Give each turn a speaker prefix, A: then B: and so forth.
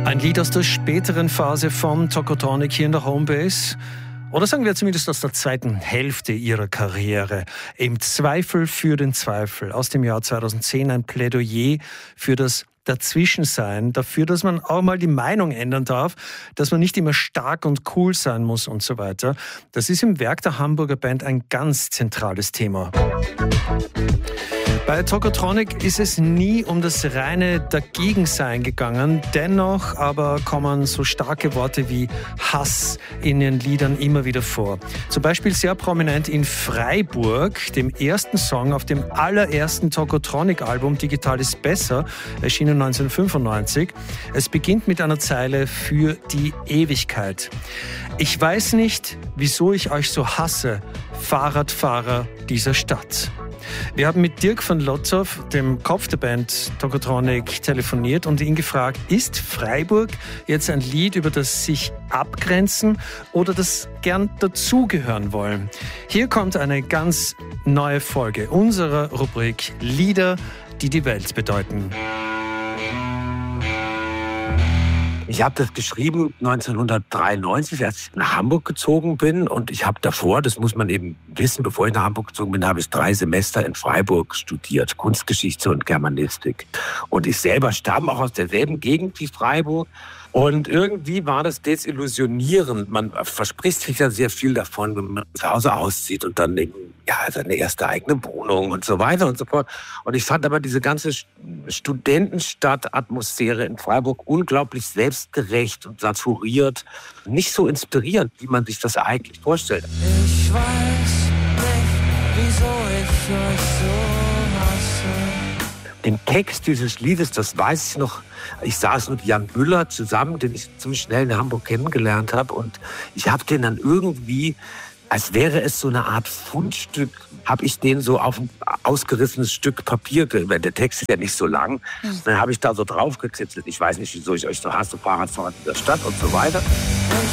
A: Ein Lied aus der späteren Phase von Tokotronic hier in der Homebase. Oder sagen wir zumindest aus der zweiten Hälfte ihrer Karriere. Im Zweifel für den Zweifel aus dem Jahr 2010 ein Plädoyer für das Dazwischensein, dafür, dass man auch mal die Meinung ändern darf, dass man nicht immer stark und cool sein muss und so weiter. Das ist im Werk der Hamburger Band ein ganz zentrales Thema. Bei Tokotronic ist es nie um das reine Dagegensein gegangen. Dennoch aber kommen so starke Worte wie Hass in den Liedern immer wieder vor. Zum Beispiel sehr prominent in Freiburg, dem ersten Song auf dem allerersten Tokotronic-Album Digital ist besser, erschienen 1995. Es beginnt mit einer Zeile für die Ewigkeit. Ich weiß nicht, wieso ich euch so hasse, Fahrradfahrer dieser Stadt. Wir haben mit Dirk von Lotzow, dem Kopf der Band Tokotronic, telefoniert und ihn gefragt, ist Freiburg jetzt ein Lied über das sich abgrenzen oder das gern dazugehören wollen? Hier kommt eine ganz neue Folge unserer Rubrik Lieder, die die Welt bedeuten.
B: Ich habe das geschrieben 1993, als ich nach Hamburg gezogen bin. Und ich habe davor, das muss man eben wissen, bevor ich nach Hamburg gezogen bin, habe ich 3 Semester in Freiburg studiert. Kunstgeschichte und Germanistik. Und ich selber stamme auch aus derselben Gegend wie Freiburg. Und irgendwie war das desillusionierend. Man verspricht sich ja sehr viel davon, wenn man zu Hause auszieht und dann seine erste eigene Wohnung und so weiter und so fort. Und ich fand aber diese ganze Studentenstadt-Atmosphäre in Freiburg unglaublich selbstgerecht und saturiert. Nicht so inspirierend, wie man sich das eigentlich vorstellt.
C: Ich weiß nicht, wieso ich euch so hasse.
B: Den Text dieses Liedes, das weiß ich noch. Ich saß mit Jan Müller zusammen, den ich ziemlich schnell in Hamburg kennengelernt habe. Und ich habe den dann irgendwie, als wäre es so eine Art Fundstück, habe ich den so auf ein ausgerissenes Stück Papier, der Text ist ja nicht so lang, dann habe ich da so draufgekritzelt. Ich weiß nicht, wieso ich euch so hasse, Fahrradfahrer dieser Stadt und so weiter.